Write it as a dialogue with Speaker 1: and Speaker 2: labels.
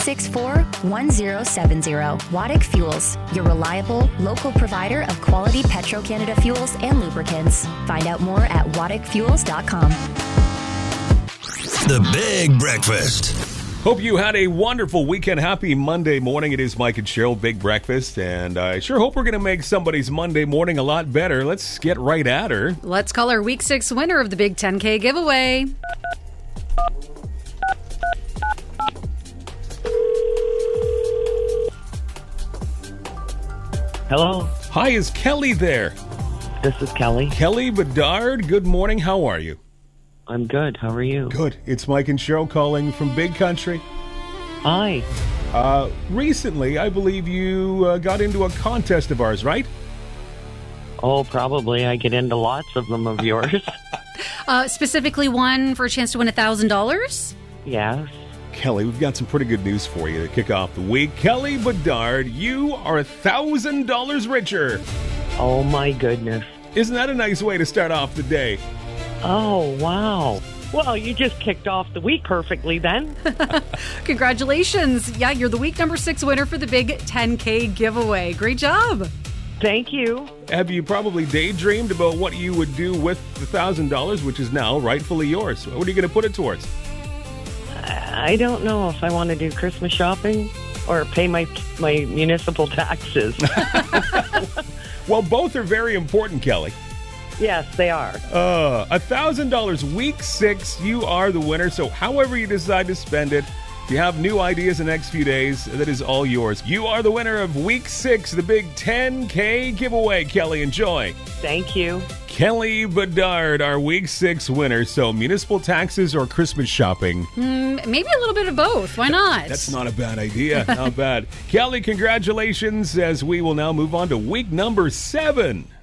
Speaker 1: 864-1070. Waddick Fuels, your reliable, local provider of quality Petro-Canada fuels and lubricants. Find out more at waddickfuels.com.
Speaker 2: The Big Breakfast.
Speaker 3: Hope you had a wonderful weekend. Happy Monday morning. It is Mike and Cheryl, Big Breakfast, and I sure hope we're going to make somebody's Monday morning a lot better. Let's get right at her.
Speaker 4: Let's call our Week 6 winner of the Big 10K giveaway.
Speaker 5: Hello,
Speaker 3: Hi, is Kelly there?
Speaker 5: this is Kelly.
Speaker 3: Kelly Bedard, good morning. How are you?
Speaker 5: I'm good. How are you?
Speaker 3: Good. It's Mike and Cheryl calling from Big Country.
Speaker 5: Hi.
Speaker 3: Recently, I believe you got into a contest of ours, right?
Speaker 5: Oh, probably. I get into lots of them of yours.
Speaker 4: Specifically one for a chance to win $1,000.
Speaker 5: Yes.
Speaker 3: Kelly, we've got some pretty good news for you to kick off the week. Kelly Bedard, you are $1,000 richer.
Speaker 5: Oh, my goodness.
Speaker 3: Isn't that a nice way to start off the day?
Speaker 5: Oh, wow. Well, you just kicked off the week perfectly then.
Speaker 4: Congratulations. Yeah, you're the week number 6 winner for the Big 10K giveaway. Great job.
Speaker 5: Thank you.
Speaker 3: Have you probably daydreamed about what you would do with the $1,000, which is now rightfully yours? What are you going to put it towards?
Speaker 5: I don't know if I want to do Christmas shopping or pay my municipal taxes.
Speaker 3: Well, both are very important, Kelly.
Speaker 5: Yes, they are.
Speaker 3: $1,000, week 6, you are the winner. So however you decide to spend it, if you have new ideas in the next few days, that is all yours. You are the winner of week 6, the Big 10K giveaway. Kelly, enjoy.
Speaker 5: Thank you.
Speaker 3: Kelly Bedard, our week 6 winner. So municipal taxes or Christmas shopping?
Speaker 4: Maybe a little bit of both. Why not?
Speaker 3: That's not a bad idea. Not bad. Kelly, congratulations, as we will now move on to week number 7.